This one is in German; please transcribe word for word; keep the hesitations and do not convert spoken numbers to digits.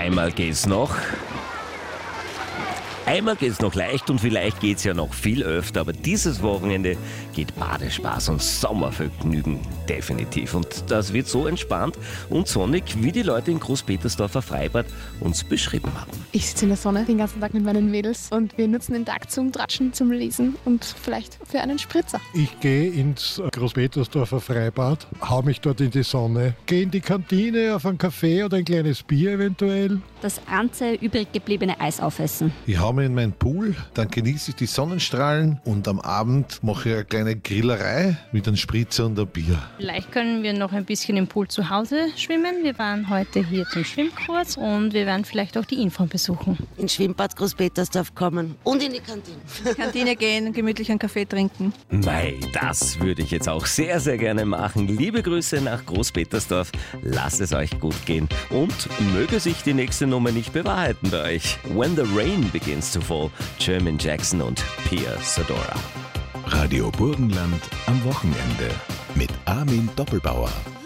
Einmal geht's noch. Einmal geht's noch leicht und vielleicht geht's ja noch viel öfter, aber dieses Wochenende geht Badespaß und Sommervergnügen definitiv. Und das wird so entspannt und sonnig, wie die Leute in Großpetersdorfer Freibad uns beschrieben haben. Ich sitze in der Sonne den ganzen Tag mit meinen Mädels und wir nutzen den Tag zum Tratschen, zum Lesen und vielleicht für einen Spritzer. Ich gehe ins Großpetersdorfer Freibad, hau mich dort in die Sonne, gehe in die Kantine auf einen Kaffee oder ein kleines Bier eventuell. Das ganze übrig gebliebene Eis aufessen. Ich hau mich in meinen Pool, dann genieße ich die Sonnenstrahlen und am Abend mache ich eine kleine Grillerei mit einem Spritzer und einem Bier. Vielleicht können wir noch ein bisschen im Pool zu Hause schwimmen. Wir waren heute hier zum Schwimmkurs und wir werden vielleicht auch die Info besuchen. Ins Schwimmbad Großpetersdorf kommen und in die Kantine. In die Kantine gehen, gemütlich einen Kaffee trinken. Mei, das würde ich jetzt auch sehr, sehr gerne machen. Liebe Grüße nach Großpetersdorf. Lasst es euch gut gehen und möge sich die nächste Nummer nicht bewahrheiten bei euch. When the Rain Begins to Fall, Jermaine Jackson und Pia Zadora. Radio Burgenland am Wochenende mit Armin Doppelbauer.